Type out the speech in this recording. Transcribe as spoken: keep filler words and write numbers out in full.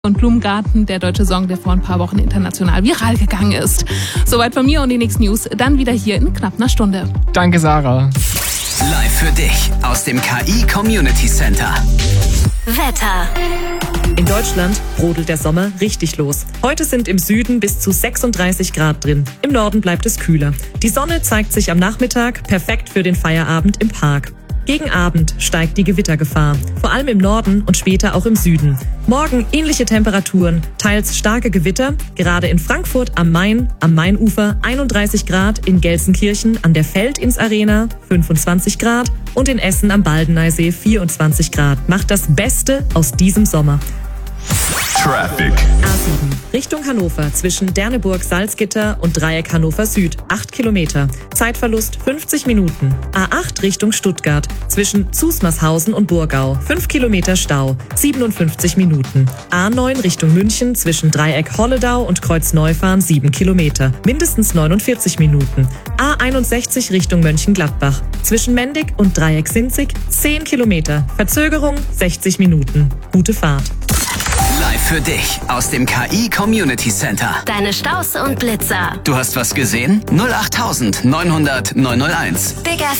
Und Blumengarten, der deutsche Song, der vor ein paar Wochen international viral gegangen ist. Soweit von mir und die nächsten News, dann wieder hier in knapp einer Stunde. Danke, Sarah. Live für dich aus dem K I Community Center. Wetter. In Deutschland brodelt der Sommer richtig los. Heute sind im Süden bis zu sechsunddreißig Grad drin. Im Norden bleibt es kühler. Die Sonne zeigt sich am Nachmittag, perfekt für den Feierabend im Park. Gegen Abend steigt die Gewittergefahr, vor allem im Norden und später auch im Süden. Morgen ähnliche Temperaturen, teils starke Gewitter, gerade in Frankfurt am Main, am Mainufer einunddreißig Grad, in Gelsenkirchen an der Feldins-Arena fünfundzwanzig Grad und in Essen am Baldeneysee vierundzwanzig Grad. Macht das Beste aus diesem Sommer. Traffic. A sieben Richtung Hannover zwischen Derneburg-Salzgitter und Dreieck Hannover Süd acht Kilometer. Zeitverlust fünfzig Minuten. A acht Richtung Stuttgart zwischen Zusmarshausen und Burgau fünf Kilometer Stau siebenundfünfzig Minuten. A neun Richtung München zwischen Dreieck Holledau und Kreuzneufahren sieben Kilometer. Mindestens neunundvierzig Minuten. A einundsechzig Richtung Mönchengladbach zwischen Mendig und Dreieck Sinzig zehn Kilometer. Verzögerung sechzig Minuten. Gute Fahrt. Live für dich aus dem K I Community Center. Deine Staus und Blitzer. Du hast was gesehen? null acht neunhundert neunhunderteins. Big F